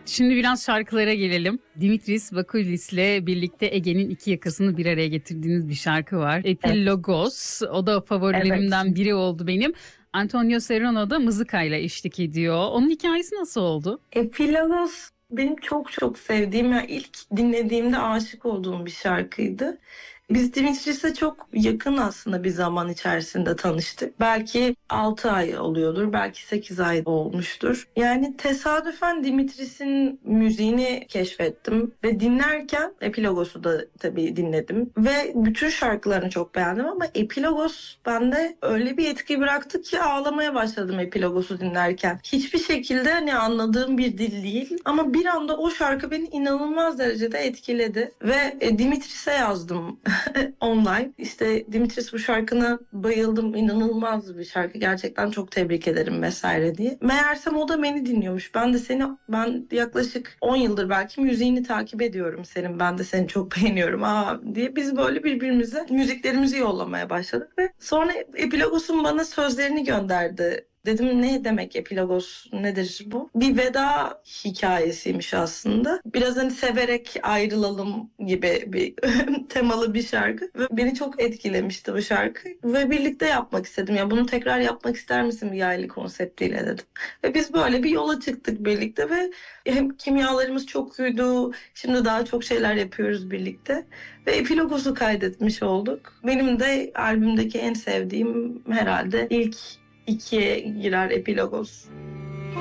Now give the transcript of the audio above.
Şimdi biraz şarkılara gelelim. Dimitris Vakulis'le birlikte Ege'nin iki yakasını bir araya getirdiğiniz bir şarkı var. Evet. Epilogos. O da Evet. favorilerimden biri oldu benim. Antonio Serrano da mızıkayla eşlik ediyor. Onun hikayesi nasıl oldu? Epilogos benim çok çok sevdiğim, yani ilk dinlediğimde aşık olduğum bir şarkıydı. Biz Dimitris'le çok yakın aslında bir zaman içerisinde tanıştık. Belki 6 ay oluyordur, belki 8 ay olmuştur. Yani tesadüfen Dimitris'in müziğini keşfettim ve dinlerken Epilogos'u da tabii dinledim. Ve bütün şarkılarını çok beğendim ama Epilogos bende öyle bir etki bıraktı ki ağlamaya başladım Epilogos'u dinlerken. Hiçbir şekilde hani anladığım bir dil değil ama bir anda o şarkı beni inanılmaz derecede etkiledi ve Dimitris'e yazdım online. İşte Dimitris, bu şarkına bayıldım, inanılmaz bir şarkı, gerçekten çok tebrik ederim vesaire diye. Meğersem o da beni dinliyormuş. Ben yaklaşık 10 yıldır belki müziğini takip ediyorum senin. Ben de seni çok beğeniyorum diye biz böyle birbirimize müziklerimizi yollamaya başladık ve sonra Epilogos'un bana sözlerini gönderdi. Dedim, ne demek Epilogos, nedir bu? Bir veda hikayesiymiş aslında. Biraz hani severek ayrılalım gibi bir temalı bir şarkı. Ve beni çok etkilemişti bu şarkı. Ve birlikte yapmak istedim. Ya bunu tekrar yapmak ister misin bir yaylı konseptiyle dedim. Ve biz böyle bir yola çıktık birlikte ve hem kimyalarımız çok uydu. Şimdi daha çok şeyler yapıyoruz birlikte. Ve Epilogos'u kaydetmiş olduk. Benim de albümdeki en sevdiğim herhalde ilk ikiye girer Epilogos.